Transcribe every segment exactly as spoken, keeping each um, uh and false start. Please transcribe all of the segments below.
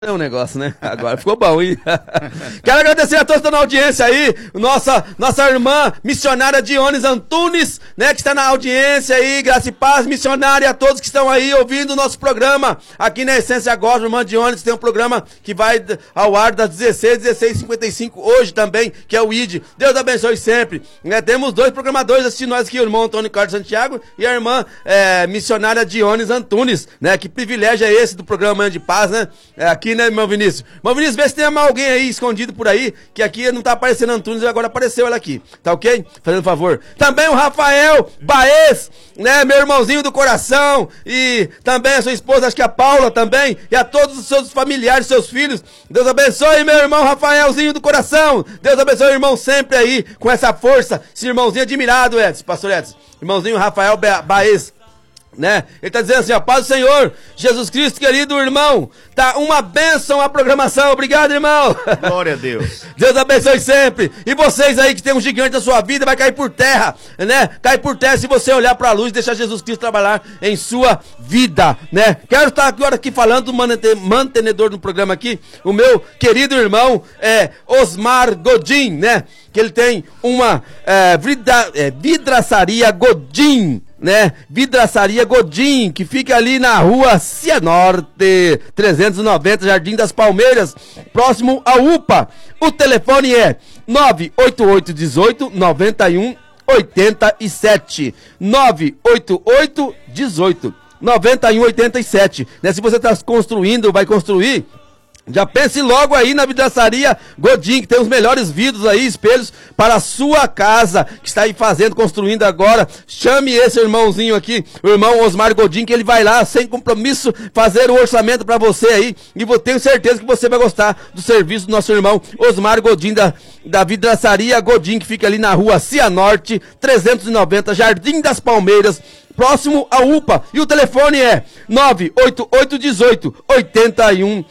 É um negócio, né? Agora ficou bom, hein? Quero agradecer a todos que estão na audiência aí, nossa, nossa irmã missionária Dionis Antunes, né, que está na audiência aí, graça e paz, missionária, a todos que estão aí ouvindo o nosso programa, aqui na Essência Gospel, irmã Dionis tem um programa que vai ao ar das dezesseis, dezesseis e cinquenta e cinco, hoje também, que é o I D, Deus abençoe sempre, né, temos dois programadores assistindo nós aqui, o irmão Antônio Carlos Santiago e a irmã é, missionária Dionis Antunes, né, que privilégio é esse do programa Manhã de Paz, né, é, aqui, né, irmão Vinícius? Irmão Vinícius, vê se tem alguém aí escondido por aí, que aqui não tá aparecendo Antunes, agora apareceu ela aqui, tá ok? Fazendo favor. Também o Rafael Baez, né, meu irmãozinho do coração, e também a sua esposa, acho que a Paula também, e a todos os seus familiares, seus filhos. Deus abençoe, meu irmão Rafaelzinho do coração. Deus abençoe o irmão sempre aí, com essa força, esse irmãozinho admirado, Edson, pastor Edson. Irmãozinho Rafael Baez, né? Ele tá dizendo assim, ó, paz do Senhor, Jesus Cristo, querido irmão, tá uma bênção a programação, obrigado, irmão. Glória a Deus. Deus abençoe sempre. E vocês aí que tem um gigante na sua vida, vai cair por terra, né? Cai por terra se você olhar pra luz e deixar Jesus Cristo trabalhar em sua vida, né? Quero estar agora aqui falando do mantenedor do programa aqui, o meu querido irmão, é, Osmar Godin, né? Que ele tem uma é, vidra, é, vidraçaria Godin, né? Vidraçaria Godin, que fica ali na rua Cianorte, trezentos e noventa, Jardim das Palmeiras, próximo ao U P A. O telefone é nove oito oito um oito nove um oito sete. nove oito oito um oito nove um oito sete. Né? Se você está construindo, vai construir, já pense logo aí na vidraçaria Godin, que tem os melhores vidros aí, espelhos para a sua casa, que está aí fazendo, construindo agora. Chame esse irmãozinho aqui, o irmão Osmar Godin, que ele vai lá, sem compromisso, fazer o orçamento para você aí. E eu tenho certeza que você vai gostar do serviço do nosso irmão Osmar Godin, da, da vidraçaria Godin, que fica ali na rua Cianorte, trezentos e noventa, Jardim das Palmeiras, próximo ao U P A. E o telefone é nove oito oito um oito oito um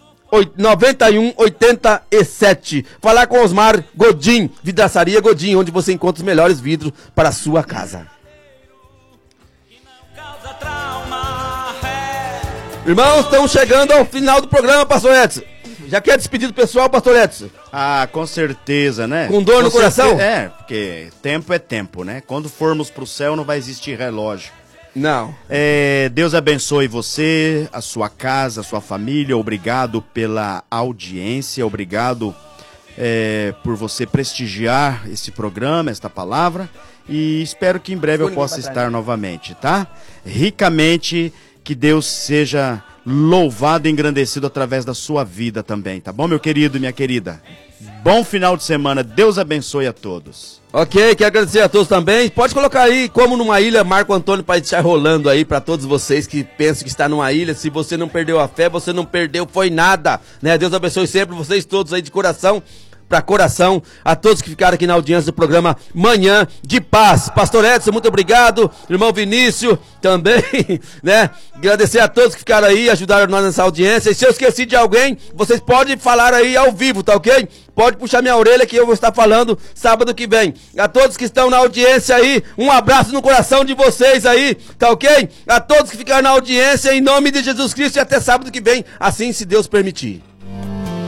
nove um oito sete. Falar com Osmar Godin, vidraçaria Godin, onde você encontra os melhores vidros para a sua casa. Irmãos, estamos chegando ao final do programa, pastor Edson. Já quer despedir do pessoal, pastor Edson? Ah, com certeza, né? Com dor no coração? É, porque tempo é tempo, né? Quando formos pro céu não vai existir relógio. Não. É, Deus abençoe você, a sua casa, a sua família. Obrigado pela audiência, obrigado é, por você prestigiar esse programa, esta palavra. E espero que em breve eu possa estar novamente, tá? Ricamente, que Deus seja louvado e engrandecido através da sua vida também, tá bom, meu querido e minha querida? Bom final de semana, Deus abençoe a todos. Ok, quero agradecer a todos também. Pode colocar aí, como numa ilha, Marco Antônio, para deixar rolando aí para todos vocês que pensam que está numa ilha. Se você não perdeu a fé, você não perdeu, foi nada, né? Deus abençoe sempre vocês todos aí de coração para coração, a todos que ficaram aqui na audiência do programa Manhã de Paz. Pastor Edson, muito obrigado. Irmão Vinícius, também, né? Agradecer a todos que ficaram aí, ajudaram nós nessa audiência. E se eu esqueci de alguém, vocês podem falar aí ao vivo, tá ok? Pode puxar minha orelha que eu vou estar falando sábado que vem. A todos que estão na audiência aí, um abraço no coração de vocês aí, tá ok? A todos que ficaram na audiência, em nome de Jesus Cristo, e até sábado que vem, assim se Deus permitir.